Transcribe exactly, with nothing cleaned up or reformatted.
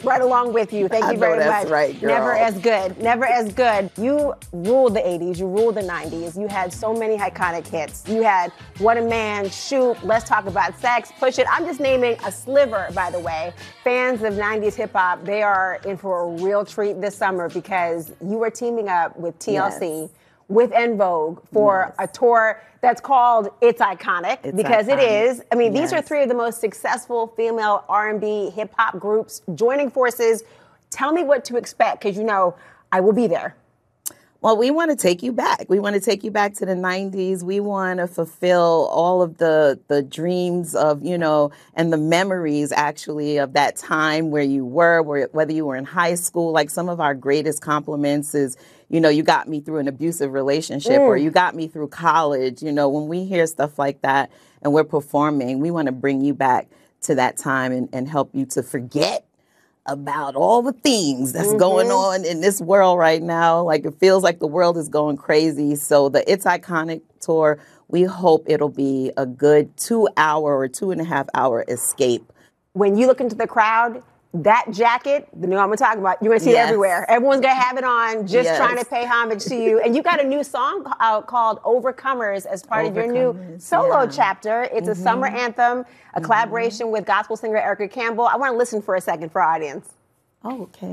Right along with you. Thank you I know very that's much. right, girl. Never as good. Never as good. You ruled the eighties. You ruled the nineties. You had so many iconic hits. You had What a Man, Shoot, Let's Talk About Sex, Push It. I'm just naming a sliver, by the way. Fans of nineties hip hop, they are in for a real treat this summer because you were teaming up with T L C. Yes. With En Vogue for yes. a tour that's called It's Iconic, it's because iconic. It is. I mean, yes. these are three of the most successful female R and B hip-hop groups joining forces. Tell me what to expect, because you know I will be there. Well, we want to take you back. We want to take you back to the nineties. We want to fulfill all of the the dreams of, you know, and the memories, actually, of that time where you were, where, whether you were in high school. Like, some of our greatest compliments is, you know, you got me through an abusive relationship mm. or you got me through college. You know, when we hear stuff like that and we're performing, we want to bring you back to that time and, and help you to forget about all the things that's mm-hmm. going on in this world right now. Like, it feels like the world is going crazy. So the It's Iconic tour, we hope it'll be a good two hour or two and a half hour escape. When you look into the crowd, that jacket, the new I'm talking about, you're going to see yes. it everywhere. Everyone's going to have it on, just yes. trying to pay homage to you. And you got a new song out called Overcomers as part Overcomers, of your new solo yeah. chapter. It's mm-hmm. a summer anthem, a mm-hmm. collaboration with gospel singer Erica Campbell. I want to listen for a second for our audience. Oh, okay.